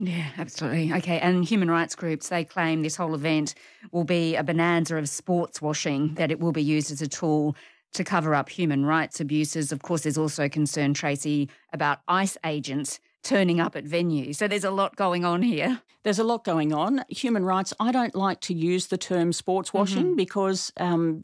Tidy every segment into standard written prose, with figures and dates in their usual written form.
Yeah, absolutely. Okay, and human rights groups, they claim this whole event will be a bonanza of sports washing, that it will be used as a tool to cover up human rights abuses. Of course, there's also concern, Tracy, about ICE agents turning up at venues. So there's a lot going on here. There's a lot going on. Human rights, I don't like to use the term sports washing because,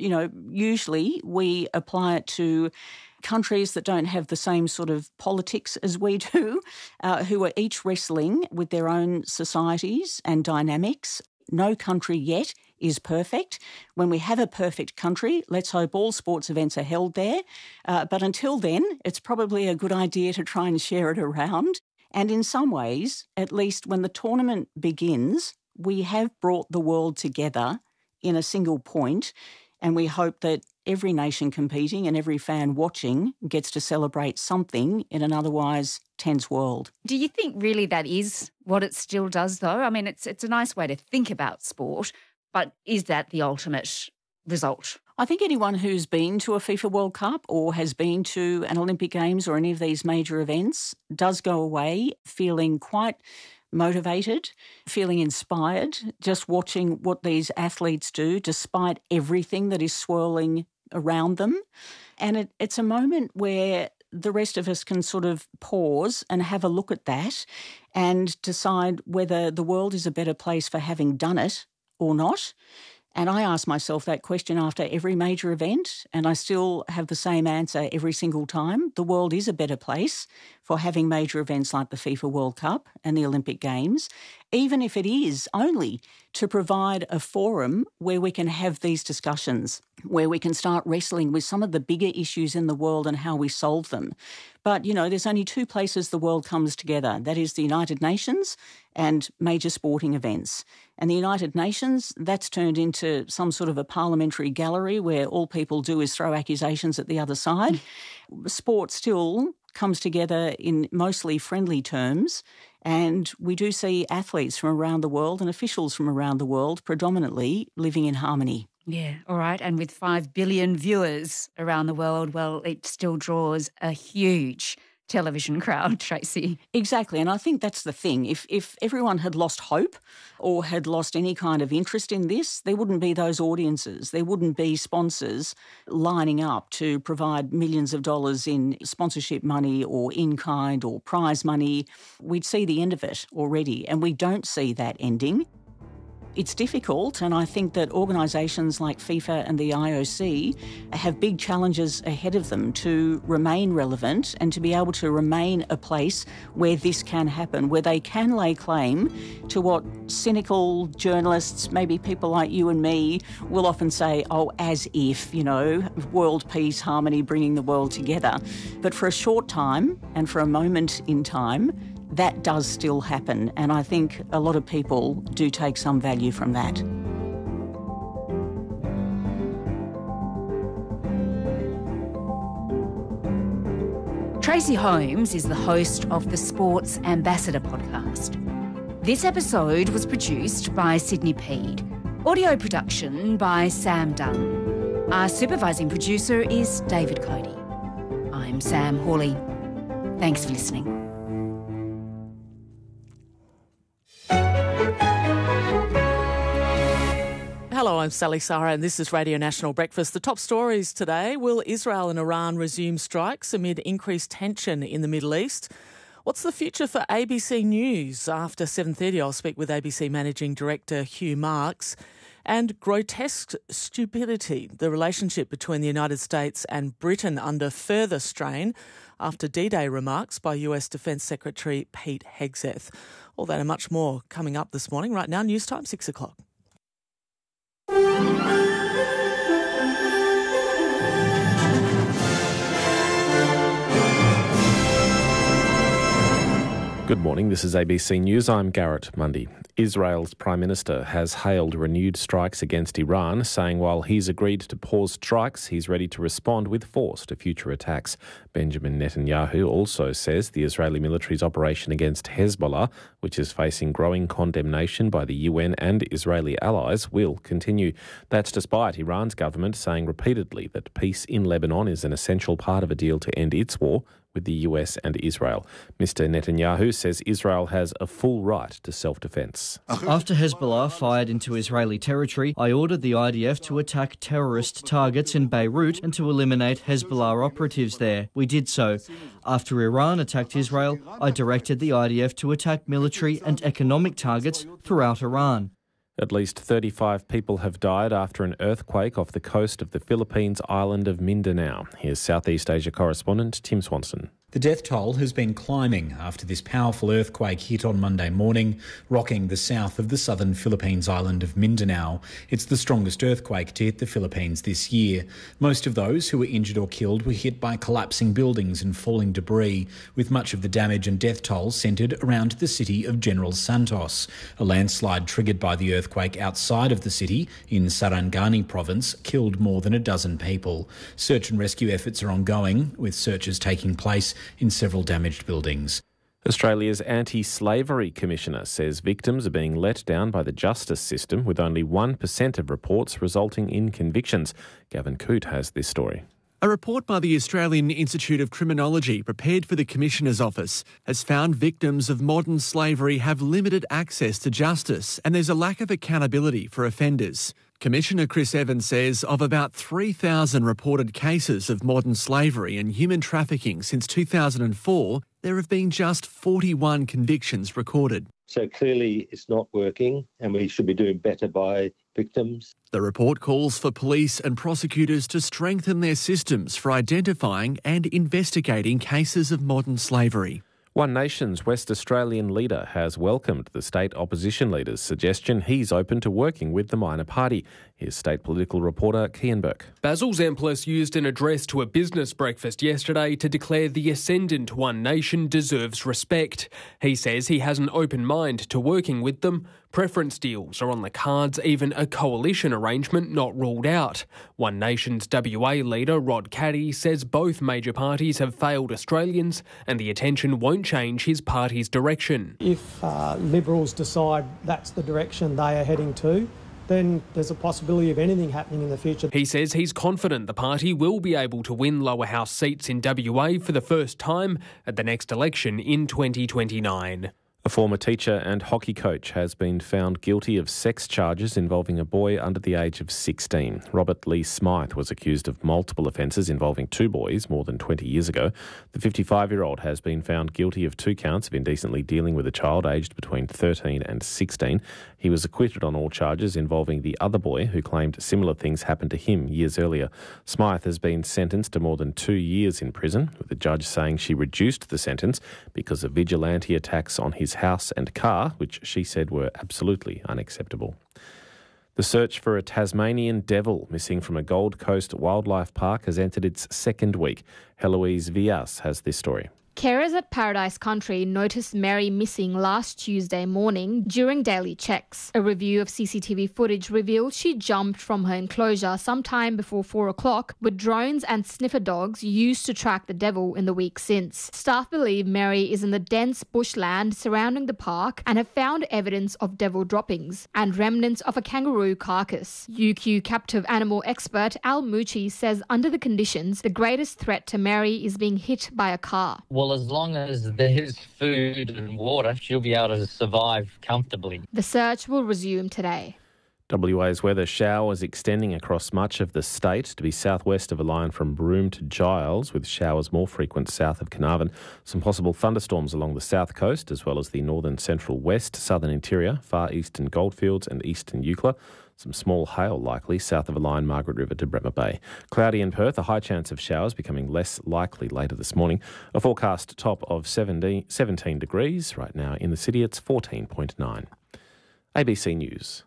usually we apply it to countries that don't have the same sort of politics as we do, who are each wrestling with their own societies and dynamics. No country yet is perfect. When we have a perfect country, let's hope all sports events are held there. But until then, it's probably a good idea to try and share it around. And in some ways, at least when the tournament begins, we have brought the world together in a single point, and we hope that every nation competing and every fan watching gets to celebrate something in an otherwise tense world. Do you think really that is what it still does, though? I mean, it's a nice way to think about sport, but is that the ultimate result? I think anyone who's been to a FIFA World Cup or has been to an Olympic Games or any of these major events does go away feeling quite motivated, feeling inspired, just watching what these athletes do despite everything that is swirling around them. And it's a moment where the rest of us can sort of pause and have a look at that and decide whether the world is a better place for having done it or not. And I ask myself that question after every major event, and I still have the same answer every single time. The world is a better place for having major events like the FIFA World Cup and the Olympic Games, even if it is only to provide a forum where we can have these discussions, where we can start wrestling with some of the bigger issues in the world and how we solve them. But, there's only two places the world comes together. That is the United Nations and major sporting events. And the United Nations, that's turned into some sort of a parliamentary gallery where all people do is throw accusations at the other side. Sport still comes together in mostly friendly terms, and we do see athletes from around the world and officials from around the world predominantly living in harmony. Yeah, all right. And with 5 billion viewers around the world, well, it still draws a huge television crowd, Tracy. Exactly, and I think that's the thing. If everyone had lost hope or had lost any kind of interest in this, there wouldn't be those audiences. There wouldn't be sponsors lining up to provide millions of dollars in sponsorship money or in-kind or prize money. We'd see the end of it already, and we don't see that ending. It's difficult, and I think that organisations like FIFA and the IOC have big challenges ahead of them to remain relevant and to be able to remain a place where this can happen, where they can lay claim to what cynical journalists, maybe people like you and me, will often say, oh, as if, world peace, harmony, bringing the world together. But for a short time and for a moment in time, that does still happen, and I think a lot of people do take some value from that. Tracy Holmes is the host of the Sports Ambassador podcast. This episode was produced by Sydney Peed. Audio production by Sam Dunn. Our supervising producer is David Cody. I'm Sam Hawley. Thanks for listening. Hello, I'm Sally Sara and this is Radio National Breakfast. The top stories today: will Israel and Iran resume strikes amid increased tension in the Middle East? What's the future for ABC News? After 7:30, I'll speak with ABC Managing Director Hugh Marks. And grotesque stupidity, the relationship between the United States and Britain under further strain after D-Day remarks by US Defence Secretary Pete Hegseth. All that and much more coming up this morning. Right now, news time, 6 o'clock. Good morning, this is ABC News. I'm Garrett Mundy. Israel's Prime Minister has hailed renewed strikes against Iran, saying while he's agreed to pause strikes, he's ready to respond with force to future attacks. Benjamin Netanyahu also says the Israeli military's operation against Hezbollah, which is facing growing condemnation by the UN and Israeli allies, will continue. That's despite Iran's government saying repeatedly that peace in Lebanon is an essential part of a deal to end its war with the US and Israel. Mr. Netanyahu says Israel has a full right to self-defence. After Hezbollah fired into Israeli territory, I ordered the IDF to attack terrorist targets in Beirut and to eliminate Hezbollah operatives there. We did so. After Iran attacked Israel, I directed the IDF to attack military and economic targets throughout Iran. At least 35 people have died after an earthquake off the coast of the Philippines island of Mindanao. Here's Southeast Asia correspondent Tim Swanson. The death toll has been climbing after this powerful earthquake hit on Monday morning, rocking the south of the southern Philippines island of Mindanao. It's the strongest earthquake to hit the Philippines this year. Most of those who were injured or killed were hit by collapsing buildings and falling debris, with much of the damage and death toll centred around the city of General Santos. A landslide triggered by the earthquake outside of the city in Sarangani province killed more than a dozen people. Search and rescue efforts are ongoing, with searches taking place in several damaged buildings. Australia's Anti-Slavery Commissioner says victims are being let down by the justice system, with only 1% of reports resulting in convictions. Gavin Coote has this story. A report by the Australian Institute of Criminology, prepared for the Commissioner's Office, has found victims of modern slavery have limited access to justice and there's a lack of accountability for offenders. Commissioner Chris Evans says of about 3,000 reported cases of modern slavery and human trafficking since 2004, there have been just 41 convictions recorded. So clearly it's not working and we should be doing better by victims. The report calls for police and prosecutors to strengthen their systems for identifying and investigating cases of modern slavery. One Nation's West Australian leader has welcomed the state opposition leader's suggestion he's open to working with the minor party. Here's state political reporter Kian Burke. Basil Zamplis used an address to a business breakfast yesterday to declare the ascendant One Nation deserves respect. He says he has an open mind to working with them. Preference deals are on the cards, even a coalition arrangement not ruled out. One Nation's WA leader Rod Caddy says both major parties have failed Australians and the attention won't change his party's direction. If Liberals decide that's the direction they are heading to, then there's a possibility of anything happening in the future. He says he's confident the party will be able to win lower house seats in WA for the first time at the next election in 2029. A former teacher and hockey coach has been found guilty of sex charges involving a boy under the age of 16. Robert Lee Smythe was accused of multiple offences involving two boys more than 20 years ago. The 55-year-old has been found guilty of 2 counts of indecently dealing with a child aged between 13 and 16. He was acquitted on all charges involving the other boy, who claimed similar things happened to him years earlier. Smythe has been sentenced to more than 2 years in prison, with the judge saying she reduced the sentence because of vigilante attacks on his house and car, which she said were absolutely unacceptable. The search for a Tasmanian devil missing from a Gold Coast wildlife park has entered its second week. Heloise Villas has this story. Carers at Paradise Country noticed Mary missing last Tuesday morning during daily checks. A review of CCTV footage revealed she jumped from her enclosure sometime before 4 o'clock with drones and sniffer dogs used to track the devil in the week since. Staff believe Mary is in the dense bushland surrounding the park and have found evidence of devil droppings and remnants of a kangaroo carcass. UQ captive animal expert Al Mucci says under the conditions, the greatest threat to Mary is being hit by a car. Well, as long as there's food and water, she'll be able to survive comfortably. The search will resume today. WA's weather: showers extending across much of the state to be southwest of a line from Broome to Giles, with showers more frequent south of Carnarvon. Some possible thunderstorms along the south coast, as well as the northern central west, southern interior, far eastern Goldfields and eastern Eucla. Some small hail likely south of a line Margaret River to Bremer Bay. Cloudy in Perth, a high chance of showers becoming less likely later this morning. A forecast top of 17 degrees. Right now in the city it's 14.9. ABC News.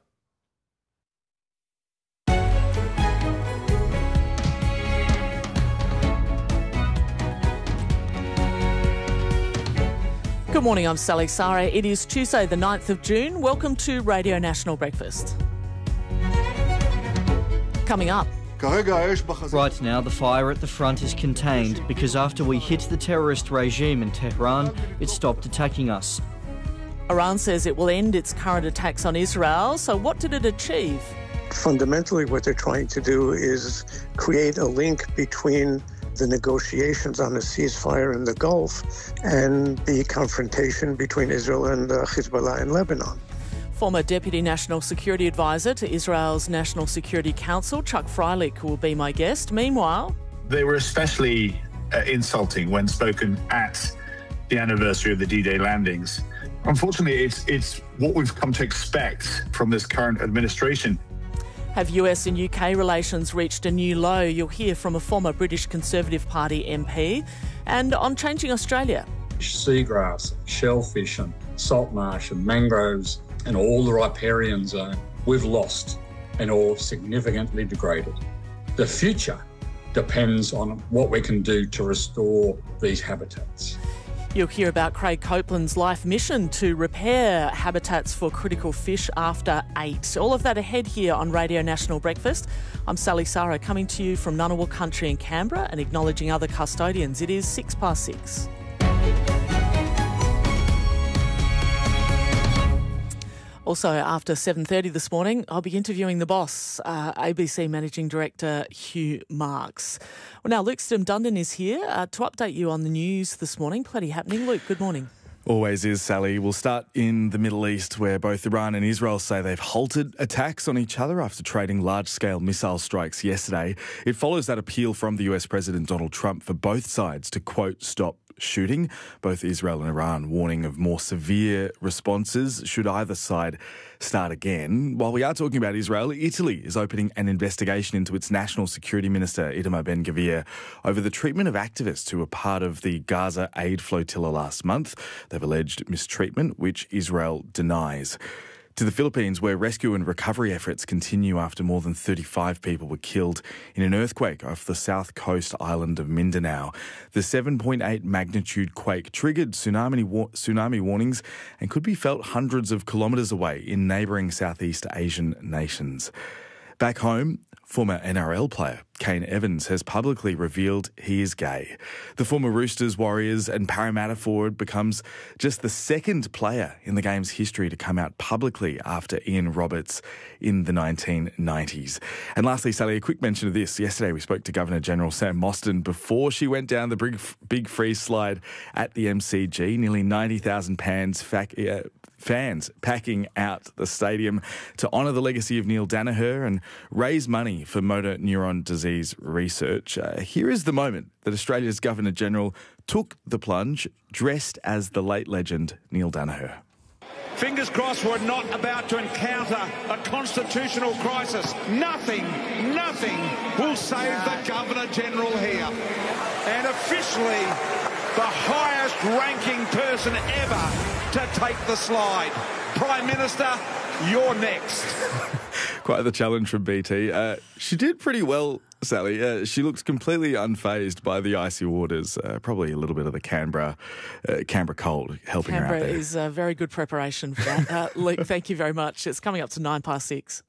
Good morning, I'm Sally Sara. It is Tuesday the 9th of June. Welcome to Radio National Breakfast. Coming up. Right now, the fire at the front is contained because after we hit the terrorist regime in Tehran, it stopped attacking us. Iran says it will end its current attacks on Israel. So what did it achieve? Fundamentally, what they're trying to do is create a link between the negotiations on a ceasefire in the Gulf and the confrontation between Israel and Hezbollah in Lebanon. Former Deputy National Security Advisor to Israel's National Security Council, Chuck Freilich, will be my guest. Meanwhile, they were especially insulting when spoken at the anniversary of the D-Day landings. Unfortunately, it's what we've come to expect from this current administration. Have US and UK relations reached a new low? You'll hear from a former British Conservative Party MP. And on Changing Australia. Seagrass, shellfish and salt marsh and mangroves and all the riparian zone we've lost and all significantly degraded. The future depends on what we can do to restore these habitats. You'll hear about Craig Copeland's life mission to repair habitats for critical fish after 8. All of that ahead here on Radio National Breakfast. I'm Sally Sarah, coming to you from Ngunnawal Country in Canberra and acknowledging other custodians. It is 6:06. Also, after 7:30 this morning, I'll be interviewing the boss, ABC Managing Director Hugh Marks. Well, now, Luke Sturm-Dundon is here to update you on the news this morning. Plenty happening. Luke, good morning. Always is, Sally. We'll start in the Middle East, where both Iran and Israel say they've halted attacks on each other after trading large-scale missile strikes yesterday. It follows that appeal from the US President Donald Trump for both sides to, quote, stop shooting. Both Israel and Iran warning of more severe responses should either side start again. While we are talking about Israel, Italy is opening an investigation into its National Security Minister, Itamar Ben-Gvir, over the treatment of activists who were part of the Gaza aid flotilla last month. They've alleged mistreatment, which Israel denies. To the Philippines, where rescue and recovery efforts continue after more than 35 people were killed in an earthquake off the south coast island of Mindanao. The 7.8 magnitude quake triggered tsunami warnings and could be felt hundreds of kilometres away in neighbouring Southeast Asian nations. Back home, former NRL player Kane Evans has publicly revealed he is gay. The former Roosters, Warriors and Parramatta forward becomes just the second player in the game's history to come out publicly after Ian Roberts in the 1990s. And lastly, Sally, a quick mention of this. Yesterday we spoke to Governor-General Sam Mostyn before she went down the big freeze slide at the MCG. Nearly 90,000 fans packing out the stadium to honour the legacy of Neil Daniher and raise money for motor neuron disease research. Here is the moment that Australia's Governor-General took the plunge, dressed as the late legend Neil Daniher. Fingers crossed we're not about to encounter a constitutional crisis. Nothing will save the Governor-General here. And officially, the highest ranking person ever to take the slide. Prime Minister, you're next. Quite the challenge from BT. She did pretty well, Sally. She looks completely unfazed by the icy waters. Probably a little bit of the Canberra cold helping her out there. Canberra is a very good preparation for that. Luke, thank you very much. It's coming up to 6:09.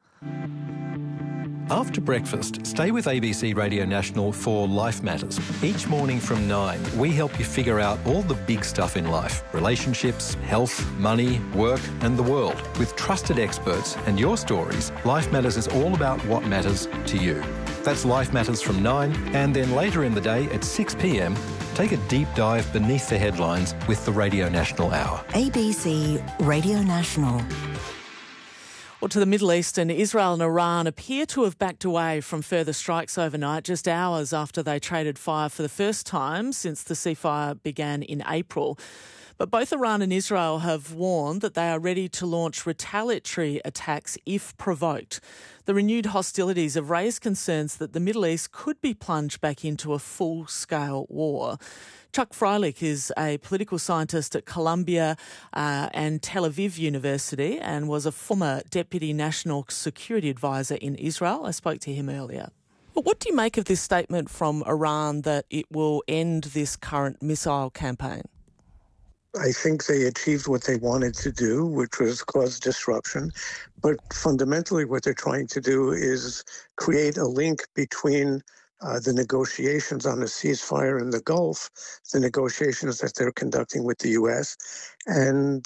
After breakfast, stay with ABC Radio National for Life Matters. Each morning from 9, we help you figure out all the big stuff in life. Relationships, health, money, work and the world. With trusted experts and your stories, Life Matters is all about what matters to you. That's Life Matters from 9, and then later in the day at 6 p.m, take a deep dive beneath the headlines with the Radio National Hour. ABC Radio National. Well, to the Middle East, and Israel and Iran appear to have backed away from further strikes overnight, just hours after they traded fire for the first time since the ceasefire began in April. But both Iran and Israel have warned that they are ready to launch retaliatory attacks if provoked. The renewed hostilities have raised concerns that the Middle East could be plunged back into a full-scale war. Chuck Freilich is a political scientist at Columbia and Tel Aviv University and was a former Deputy National Security Advisor in Israel. I spoke to him earlier. But what do you make of this statement from Iran that it will end this current missile campaign? I think they achieved what they wanted to do, which was cause disruption. But fundamentally what they're trying to do is create a link between the negotiations on a ceasefire in the Gulf, the negotiations that they're conducting with the U.S., and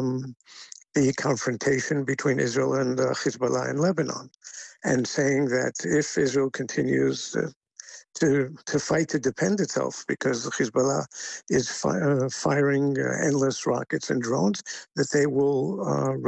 the confrontation between Israel and Hezbollah in Lebanon, and saying that if Israel continues to fight to defend itself, because Hezbollah is firing endless rockets and drones, that they will